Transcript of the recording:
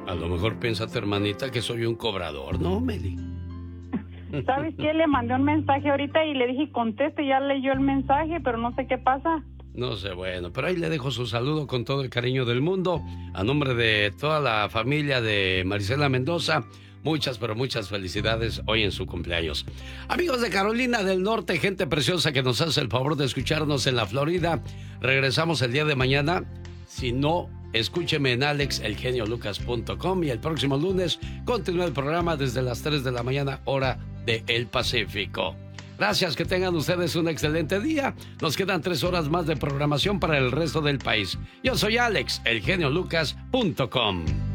A lo mejor piensa tu hermanita que soy un cobrador, ¿no, Meli? ¿Sabes qué? Le mandé un mensaje ahorita y le dije conteste, ya leyó el mensaje, pero no sé qué pasa. No sé, bueno, pero ahí le dejo su saludo con todo el cariño del mundo. A nombre de toda la familia de Marisela Mendoza, muchas, pero muchas felicidades hoy en su cumpleaños. Amigos de Carolina del Norte, gente preciosa que nos hace el favor de escucharnos en la Florida, regresamos el día de mañana. Si no, escúcheme en alexelgeniolucas.com y el próximo lunes continúa el programa desde las 3 de la mañana, hora de El Pacífico. Gracias, que tengan ustedes un excelente día. Nos quedan 3 horas más de programación para el resto del país. Yo soy Alex, elgeniolucas.com.